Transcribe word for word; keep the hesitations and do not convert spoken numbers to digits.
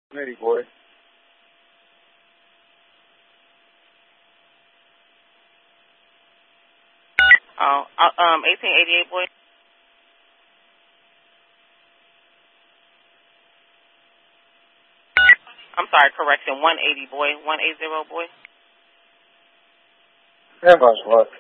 Ready, boy. Oh, uh, um, eighteen eighty-eight, boy. I'm sorry, correction, one eighty, boy. one eighty, boy. Yeah, boss, what?